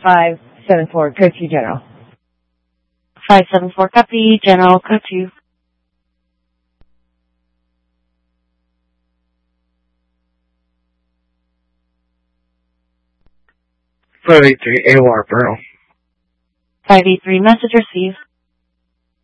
574, code 2 General. 574, copy, General, code 2. AOR, Borough. 583, message received.